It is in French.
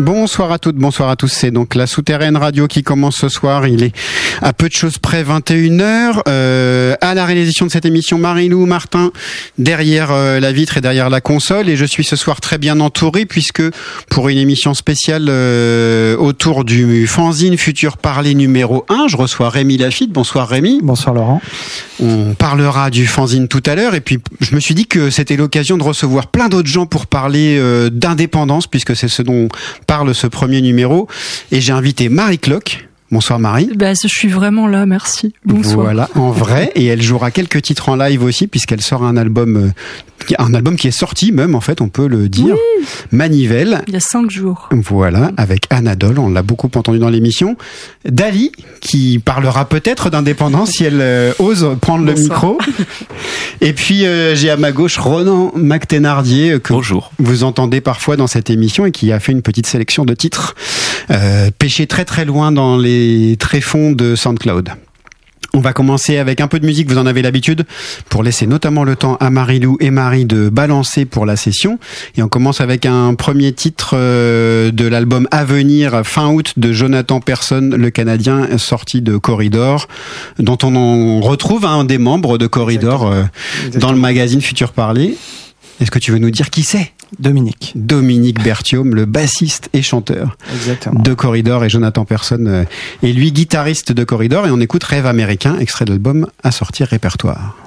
Bonsoir à toutes, bonsoir à tous. C'est donc la Souterraine Radio qui commence ce soir. Il est à peu de choses près 21h. À la réalisation de cette émission, Marie-Lou Martin derrière la vitre et derrière la console. Et je suis ce soir très bien entouré puisque pour une émission spéciale autour du fanzine Futur Parler numéro 1, je reçois Rémi Lafitte. Bonsoir Rémi. Bonsoir Laurent. On parlera du fanzine tout à l'heure. Et puis je me suis dit que c'était l'occasion de recevoir plein d'autres gens pour parler d'indépendance puisque c'est ce dont parle ce premier numéro. Et j'ai invité Marie Cloque. Bonsoir Marie. Je suis vraiment là, merci. Bonsoir. Voilà, en vrai. Et elle jouera quelques titres en live aussi, puisqu'elle sort un album qui est sorti même, en fait, on peut le dire. Oui. Manivelle. Il y a 5 jours. Voilà, avec Anadole, on l'a beaucoup entendu dans l'émission. Dali, qui parlera peut-être d'indépendance si elle ose prendre le micro. Et puis, j'ai à ma gauche Ronan McThénardier, que Bonjour. Vous entendez parfois dans cette émission et qui a fait une petite sélection de titres pêchés très très loin dans les tréfonds de SoundCloud. On va commencer avec un peu de musique, vous en avez l'habitude, pour laisser notamment le temps à Marie-Lou et Marie de balancer pour la session. Et on commence avec un premier titre de l'album À venir fin août de Jonathan Persson, le Canadien, sorti de Corridor, dont on en retrouve un des membres de Corridor dans le magazine Futur Parler. Est-ce que tu veux nous dire qui c'est ? Dominique Berthiaume, le bassiste et chanteur de Corridor, et Jonathan Persson est lui guitariste de Corridor, et on écoute Rêve américain, extrait de l'album à sortir répertoire.